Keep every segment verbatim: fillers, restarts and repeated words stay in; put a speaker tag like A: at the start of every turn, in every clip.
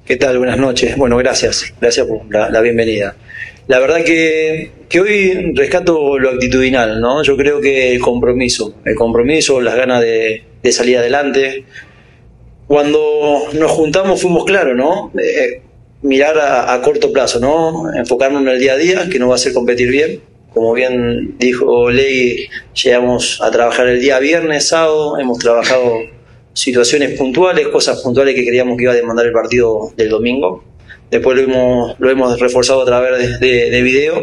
A: ¿Qué tal? Buenas noches. Bueno, gracias. Gracias por la, la bienvenida. La verdad que, que hoy rescato lo actitudinal, ¿no? Yo creo que el compromiso, el compromiso, las ganas de, de salir adelante. Cuando nos juntamos fuimos claros, ¿no? Eh, mirar a, a corto plazo, ¿no? Enfocarnos en el día a día, que nos va a hacer competir bien. Como bien dijo Ley, llegamos a trabajar el día viernes, sábado, hemos trabajado situaciones puntuales, cosas puntuales que creíamos que iba a demandar el partido del domingo. Después lo hemos, lo hemos reforzado a través de, de, de video.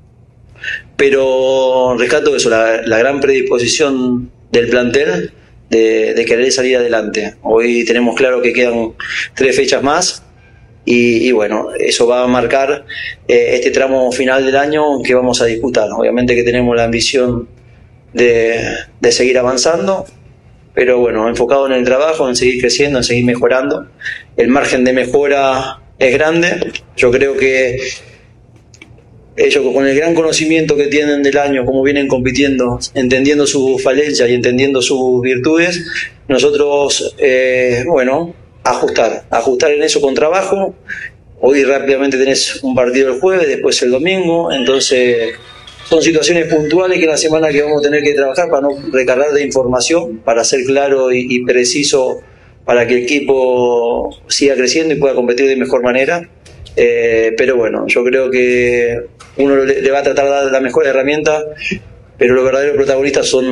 A: Pero rescato eso, la, la gran predisposición del plantel de, de querer salir adelante. Hoy tenemos claro que quedan tres fechas más y, y bueno, eso va a marcar eh, este tramo final del año que vamos a disputar. Obviamente que tenemos la ambición de, de seguir avanzando, pero bueno, enfocado en el trabajo, en seguir creciendo, en seguir mejorando. El margen de mejora es grande. Yo creo que ellos, con el gran conocimiento que tienen del año, cómo vienen compitiendo, entendiendo sus falencias y entendiendo sus virtudes, nosotros, eh, bueno, ajustar, ajustar en eso con trabajo. Hoy rápidamente tenés un partido el jueves, después el domingo, entonces son situaciones puntuales que en la semana que vamos a tener que trabajar para no recargar de información, para ser claro y, y preciso, para que el equipo siga creciendo y pueda competir de mejor manera. Eh, pero bueno, yo creo que uno le, le va a tratar de dar la mejor herramienta, pero los verdaderos protagonistas son